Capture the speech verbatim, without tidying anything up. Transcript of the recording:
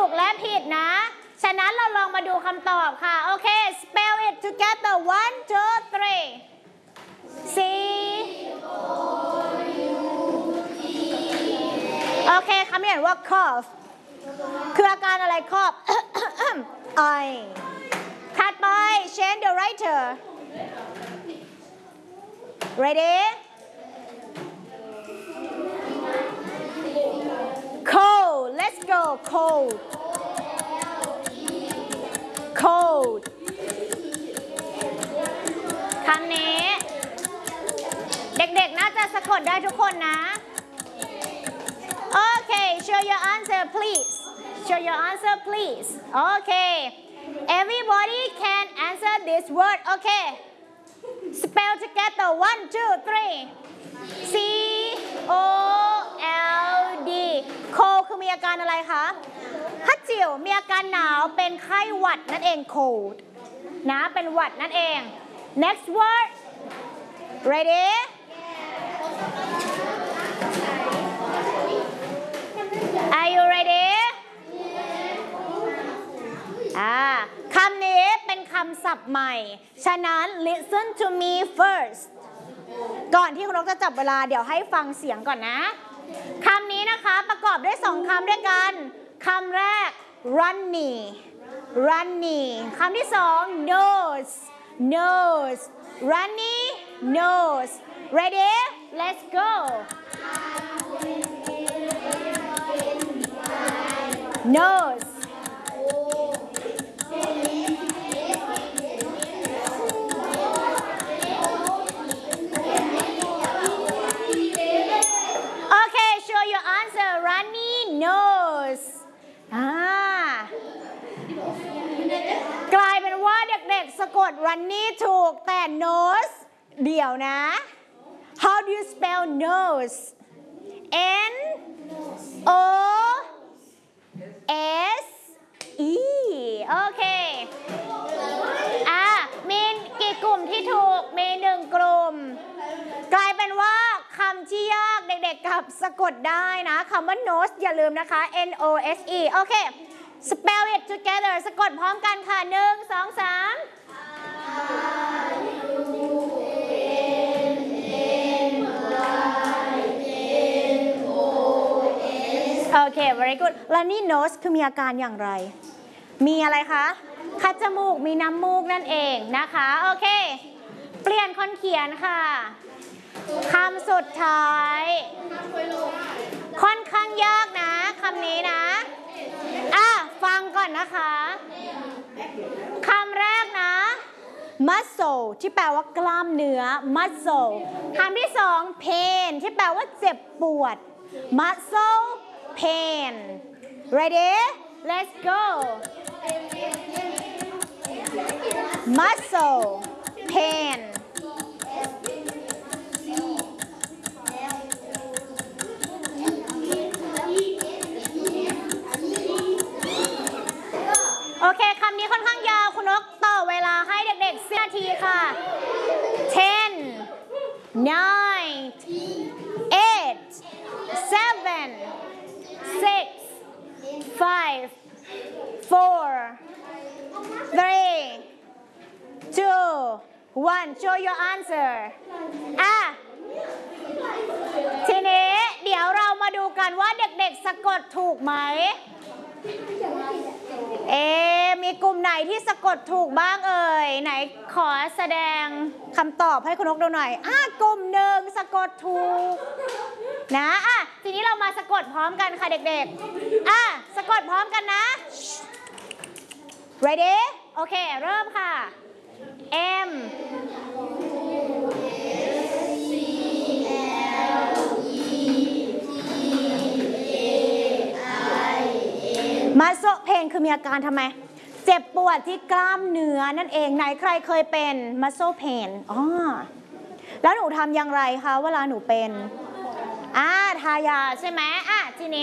กและผิดนะฉะนั้นเราลองมาดูคำตอบค่ะโอเค spell it together one two three Cโอเคคำนี้เห็นว่า cough คืออาการอะไร cough ไอถัดไป change the writer ready cold let's go cold cold คำนี้เด็กๆน่าจะสะกดได้ทุกคนนะโอเค show your answer please show your answer please okay everybody can answer this word okay spell together one two three C O L D cold คือมีอาการอะไรคะฮัจจิวมีอาการหนาวเป็นไข้หวัดนั่นเอง cold นะเป็นหวัดนั่นเอง next word ready Are you ready อ่าคำนี้เป็นคำศัพท์ใหม่ฉะนั้น listen to me first ก่อนที่คุณนกจะจับเวลาเดี๋ยวให้ฟังเสียงก่อนนะคำนี้นะคะประกอบด้วยสองคำด้วยกันคำแรก runny runny คำที่สอง nose nose runny nose ready let's go nose okay show your answer runny nose อ่ากลายเป็นว่าเด็กๆสะกด runny ถูกแต่ nose เดี๋ยวนะ how do you spell nose N O S E โอเคอ่ะมีกี่กลุ่มที่ถูกมีหนึ่งกลุ่มกลายเป็นว่าคำที่ยากเด็กๆกับสะกดได้นะคำว่า nose อย่าลืมนะคะ N O S E โอเค spell it together สะกดพร้อมกันค่ะหนึ่งสองสามโอเค very good แล้วนี่ nose คือมีอาการอย่างไรมีอะไรคะคัดจมูกมีน้ำมูกนั่นเองนะคะโอเคเปลี่ยนคนเขียนค่ะคำสุดท้ายค่อนข้างยากนะคำนี้นะอ่ะฟังก่อนนะคะคำแรกนะ muscle ที่แปลว่ากล้ามเนื้อ muscle คำที่สอง pain ที่แปลว่าเจ็บปวด muscle pain ready let's go muscle painโอเคคำนี้ค่อนข้างยาวคุณนกต่อเวลาให้เด็กๆสิบนาทีค่ะ ten nine eight seven six five four three two one show your answer อ่ะทีนี้เดี๋ยวเรามาดูกันว่าเด็กๆสะกดถูกไหมเอ๊มีกลุ่มไหนที่สะกดถูกบ้างเอ่ยไหนขอแสดงคำตอบให้คุณนกดูหน่อยอ่ะกลุ่มหนึ่งสะกดถูกนะอ่ะทีนี้เรามาสะกดพร้อมกันค่ะเด็กๆอ่ะสะกดพร้อมกันนะ ready โอเคเริ่มค่ะ M muscle pain คือมีอาการทำไมเจ็บปวดที่กล้ามเนื้อนั่นเองไหนใครเคยเป็น muscle pain อ๋อแล้วหนูทำอย่างไรคะเวลาหนูเป็นอ่าทายาใช่ไหม